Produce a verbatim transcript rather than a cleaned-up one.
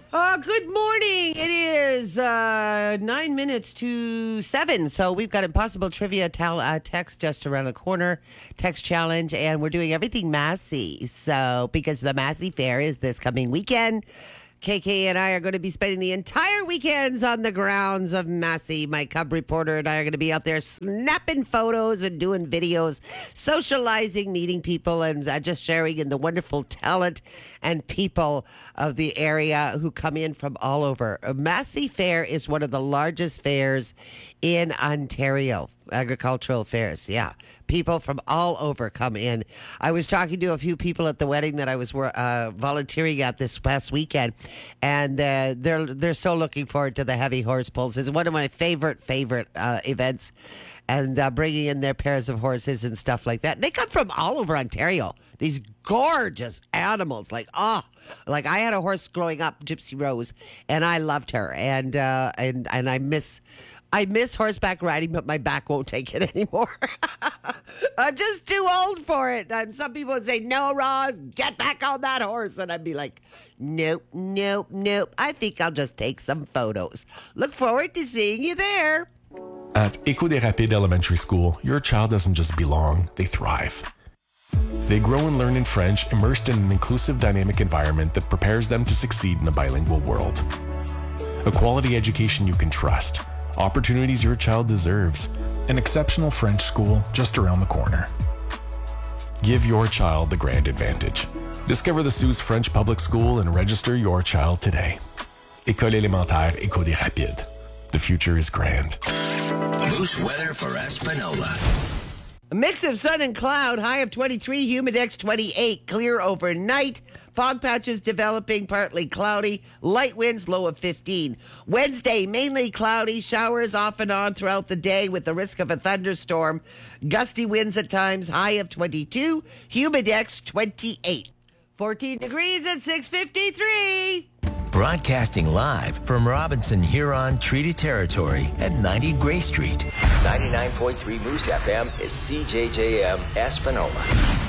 Uh, good morning. It is uh, nine minutes to seven. So we've got Impossible Trivia tel- uh, text just around the corner, text challenge, and we're doing everything Massey. So because the Massey Fair is this coming weekend, K K and I are going to be spending the entire weekends on the grounds of Massey. My cub reporter and I are going to be out there snapping photos and doing videos, socializing, meeting people, and uh, just sharing in the wonderful talent and people of the area who come in from all over. Massey Fair is one of the largest fairs in Ontario. Agricultural fairs, yeah. People from all over come in. I was talking to a few people at the wedding that I was uh, volunteering at this past weekend, and uh, they're they're so looking forward to the heavy horse pulls. It's one of my favorite favorite uh, events, and uh, bringing in their pairs of horses and stuff like that. They come from all over Ontario. These gorgeous animals, like oh, like I had a horse growing up, Gypsy Rose, and I loved her, and uh, and and I miss. I miss horseback riding, but my back won't take it anymore. I'm just too old for it. Um, some people would say, no, Roz, get back on that horse. And I'd be like, nope, nope, nope. I think I'll just take some photos. Look forward to seeing you there. At École des Rapides Elementary School, your child doesn't just belong, they thrive. They grow and learn in French, immersed in an inclusive, dynamic environment that prepares them to succeed in a bilingual world. A quality education you can trust. Opportunities your child deserves. An exceptional French school just around the corner. Give your child the grand advantage. Discover the Suze French Public School and register your child today. École élémentaire École des Rapides. The future is grand. Moose weather for Espanola. A mix of sun and cloud, high of twenty-three, humidex twenty-eight, clear overnight. Fog patches developing, partly cloudy. Light winds, low of fifteen. Wednesday, mainly cloudy. Showers off and on throughout the day with the risk of a thunderstorm. Gusty winds at times, high of twenty-two. Humidex twenty-eight. fourteen degrees at six fifty-three. Broadcasting live from Robinson Huron Treaty Territory at ninety Gray Street. ninety-nine point three Moose F M is C J J M Espanola.